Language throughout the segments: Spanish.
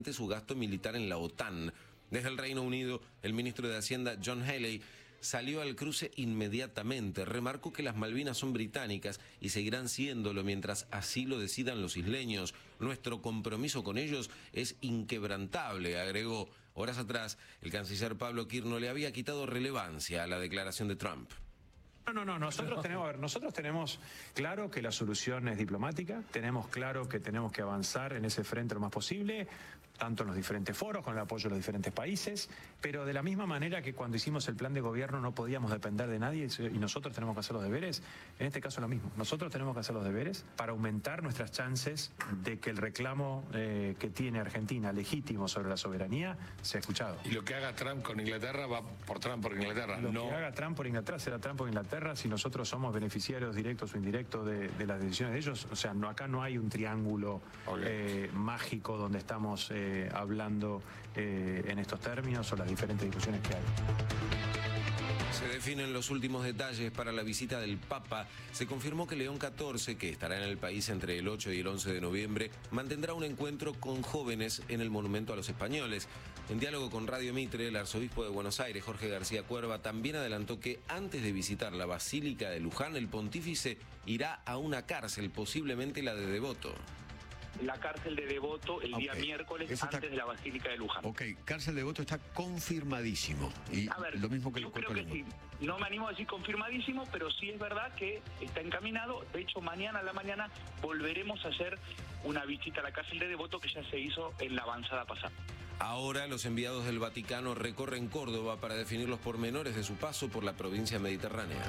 su gasto militar en la OTAN. Desde el Reino Unido, el ministro de Hacienda, John Healey, salió al cruce inmediatamente. Remarcó que las Malvinas son británicas y seguirán siéndolo mientras así lo decidan los isleños. Nuestro compromiso con ellos es inquebrantable, agregó. Horas atrás, el canciller Pablo Kirno le había quitado relevancia a la declaración de Trump. No, nosotros tenemos claro que la solución es diplomática, tenemos claro que tenemos que avanzar en ese frente lo más posible, tanto en los diferentes foros, con el apoyo de los diferentes países, pero de la misma manera que cuando hicimos el plan de gobierno no podíamos depender de nadie y nosotros tenemos que hacer los deberes, en este caso lo mismo, nosotros tenemos que hacer los deberes para aumentar nuestras chances de que el reclamo que tiene Argentina legítimo sobre la soberanía sea escuchado. Y lo que haga Trump con Inglaterra va por Trump por Inglaterra. Lo que haga Trump por Inglaterra será Trump por Inglaterra. Si nosotros somos beneficiarios directos o indirectos de las decisiones de ellos, o sea, acá no hay un triángulo mágico donde estamos hablando en estos términos o las diferentes discusiones que hay. Se definen los últimos detalles para la visita del Papa. Se confirmó que León XIV, que estará en el país entre el 8 y el 11 de noviembre, mantendrá un encuentro con jóvenes en el Monumento a los Españoles. En diálogo con Radio Mitre, el arzobispo de Buenos Aires, Jorge García Cuerva, también adelantó que antes de visitar la Basílica de Luján, el pontífice irá a una cárcel, posiblemente la de Devoto. La cárcel de Devoto el día miércoles antes de la Basílica de Luján. Ok, cárcel de Devoto está confirmadísimo. Y a ver, lo mismo que yo creo que sí. No me animo a decir confirmadísimo, pero sí es verdad que está encaminado. De hecho, mañana a la mañana volveremos a hacer una visita a la cárcel de Devoto que ya se hizo en la avanzada pasada. Ahora los enviados del Vaticano recorren Córdoba para definir los pormenores de su paso por la provincia mediterránea.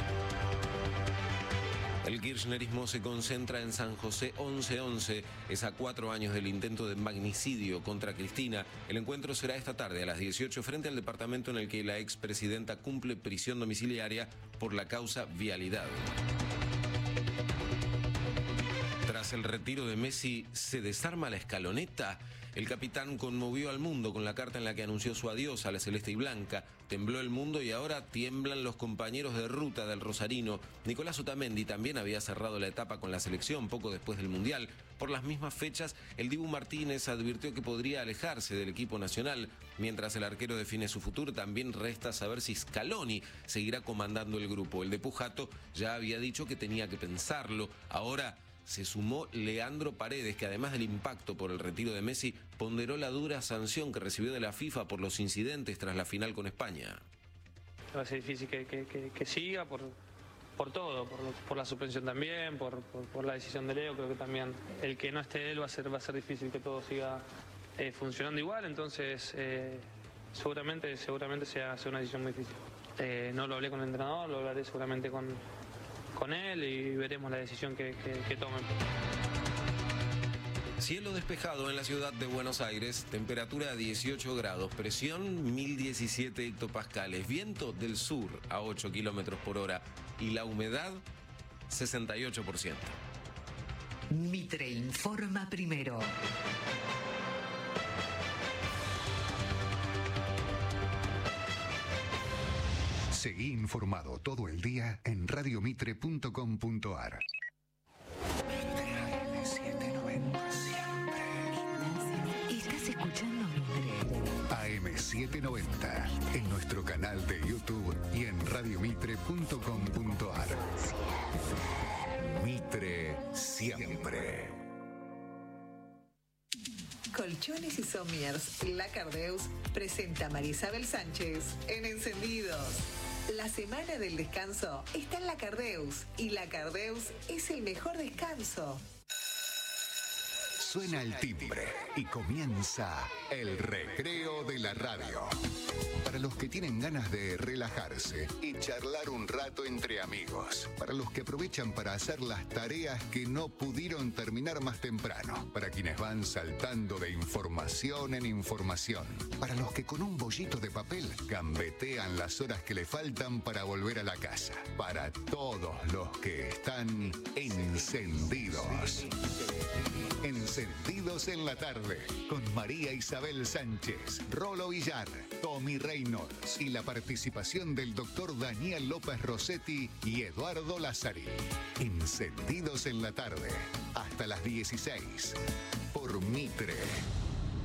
El kirchnerismo se concentra en San José 1111, es a 4 años del intento de magnicidio contra Cristina. El encuentro será esta tarde a las 18 frente al departamento en el que la expresidenta cumple prisión domiciliaria por la causa vialidad. Tras el retiro de Messi, ¿se desarma la escaloneta? El capitán conmovió al mundo con la carta en la que anunció su adiós a la celeste y blanca. Tembló el mundo y ahora tiemblan los compañeros de ruta del rosarino. Nicolás Otamendi también había cerrado la etapa con la selección poco después del Mundial. Por las mismas fechas, el Dibu Martínez advirtió que podría alejarse del equipo nacional. Mientras el arquero define su futuro, también resta saber si Scaloni seguirá comandando el grupo. El de Pujato ya había dicho que tenía que pensarlo. Ahora se sumó Leandro Paredes, que además del impacto por el retiro de Messi, ponderó la dura sanción que recibió de la FIFA por los incidentes tras la final con España. Va a ser difícil que siga por todo, por la suspensión también, por la decisión de Leo. Creo que también el que no esté él va a ser difícil que todo siga funcionando igual, entonces seguramente sea una decisión muy difícil. No lo hablé con el entrenador, lo hablaré seguramente con él y veremos la decisión que tomen. Cielo despejado en la ciudad de Buenos Aires, temperatura a 18 grados, presión 1017 hectopascales, viento del sur a 8 kilómetros por hora y la humedad 68%. Mitre informa primero. Seguí informado todo el día en radiomitre.com.ar. Estás escuchando Mitre. AM790 en nuestro canal de YouTube y en radiomitre.com.ar. Mitre siempre. Colchones y Somiers, La Cardeus presenta a María Isabel Sánchez en Encendidos. La semana del descanso está en La Cardeus y La Cardeus es el mejor descanso. Suena el timbre y comienza el recreo de la radio. Para los que tienen ganas de relajarse y charlar un rato entre amigos. Para los que aprovechan para hacer las tareas que no pudieron terminar más temprano. Para quienes van saltando de información en información. Para los que con un bollito de papel gambetean las horas que le faltan para volver a la casa. Para todos los que están encendidos. Encendidos en la tarde, con María Isabel Sánchez, Rolo Villar, Tommy Reynolds y la participación del doctor Daniel López Rossetti y Eduardo Lázari. Encendidos en la tarde, hasta las 16, por Mitre.